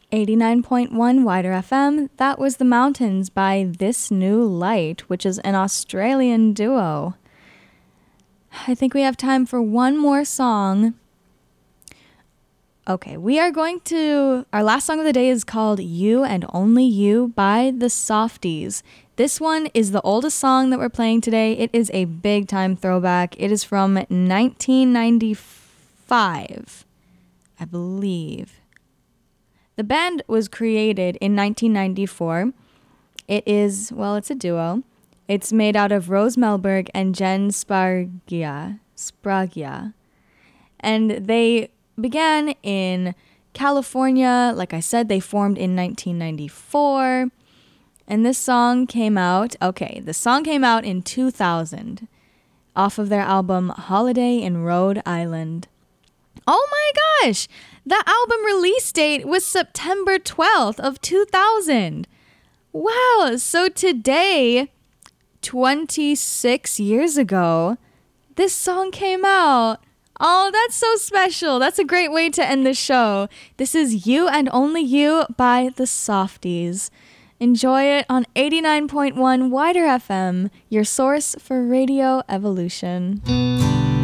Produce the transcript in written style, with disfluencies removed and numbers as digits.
89.1 Wider FM, that was The Mountains by This New Light, which is an Australian duo. I think we have time for one more song. Okay, our last song of the day is called You and Only You by The Softies. This one is the oldest song that we're playing today. It is a big time throwback. It is from 1995, I believe. The band was created in 1994. It's a duo. It's made out of Rose Melberg and Jen Spragia. And they began in California. Like I said, they formed in 1994. And this song came out, the song came out in 2000 off of their album Holiday in Rhode Island. Oh my gosh! The album release date was September 12th of 2000. Wow, so today, 26 years ago, this song came out. Oh, that's so special. That's a great way to end the show. This is You and Only You by The Softies. Enjoy it on 89.1 Wider FM, your source for Radio Evolution.